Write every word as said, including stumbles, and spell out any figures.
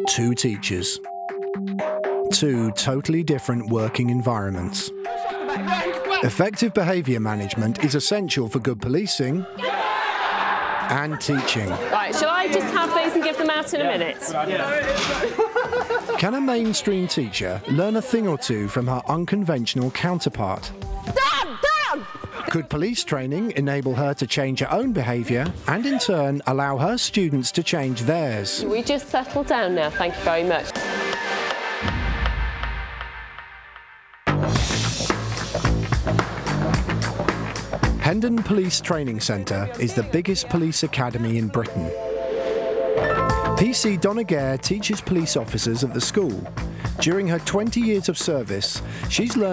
two teachers. Two totally different working environments. Effective behaviour management is essential for good policing and teaching. Right, shall I just have these and give them out in a minute? Can a mainstream teacher learn a thing or two from her unconventional counterpart? Down! Down! Could police training enable her to change her own behaviour and in turn allow her students to change theirs? We just settle down now, thank you very much. Hendon Police Training Centre is the biggest police academy in Britain. P C Donegaire teaches police officers at the school. During her twenty years of service, she's learned